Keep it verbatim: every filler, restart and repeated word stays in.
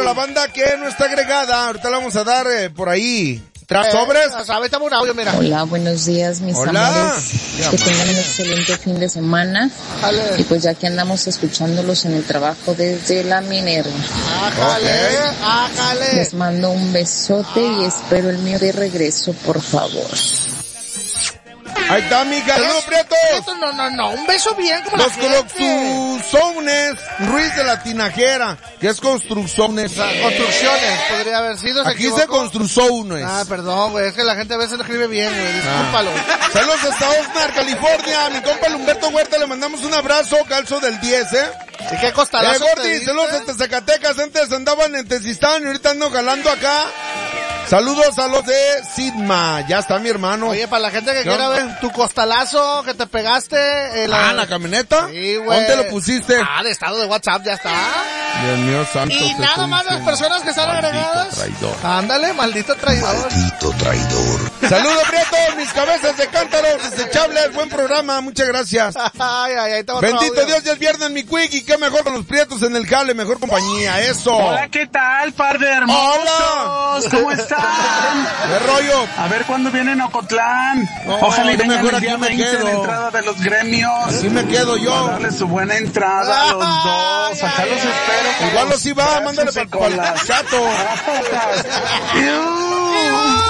para la banda que no está agregada. Ahorita le vamos a dar eh, por ahí. ¿Tras sobres? Eh, un audio, mira. Hola, buenos días, mis Hola. amores. Que tengan un excelente fin de semana. Dale. Y pues ya que andamos escuchándolos en el trabajo desde la Minerva. Ájale, ájale. Les mando un besote y espero el mío de regreso, por favor. Ahí está, amiga. Saludos, Prieto. Prieto, no, no, no. Un beso bien como Los la gente. Construzones Ruiz de la Tinajera, que es Construzones. Construcciones, podría haber sido. ¿Se Aquí equivocó? se Construzones. Ah, perdón, güey. Es que la gente a veces lo escribe bien, güey. Discúlpalo. Ah. Saludos hasta Oxnard, California. Mi compa Humberto Huerta, le mandamos un abrazo. Calzo del diez, ¿eh? ¿Y qué costalazo Eh, te Gordy, diste? saludos hasta Zacatecas. Antes andaban en Tezistán y ahorita ando jalando acá. Saludos a los de Sidma. Ya está mi hermano. Oye, para la gente que ¿Qué quiera onda? ver tu costalazo que te pegaste. En la... Ah, ¿la camioneta? Sí, güey. ¿Dónde lo pusiste? Ah, de estado de WhatsApp, ya está. Dios mío santo. Y te nada estoy más las diciendo. personas que están Maldito agregadas. traidor. Ándale, maldito traidor. Maldito traidor. Saludos, Prieto, mis cabezas de cántaros desechables. Buen programa, muchas gracias. Ay, ay, ahí te va otro Bendito audio. Dios, ya es viernes, mi quick. Y qué mejor con los prietos en el jale, mejor compañía, eso. Hola, ¿qué tal, par de hermosos? Hola. ¿Cómo están? ¿Qué rollo? A ver cuándo vienen a Ocotlán. No, Ojalá y yo vengan mejor el día aquí me veinte quedo. de entrada de los gremios. Así me quedo yo. Para darle su buena entrada a los dos. Acá los espero. con Igual los los iba, brazos mándale y para con el las chato. patas.